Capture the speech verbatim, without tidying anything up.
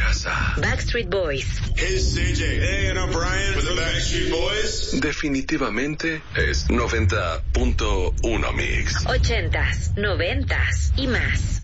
casa. Backstreet Boys. Hey, C J. Hey, and I'm Brian with the Backstreet Boys. Definitivamente es noventa punto uno Mix. Ochentas, noventas y más.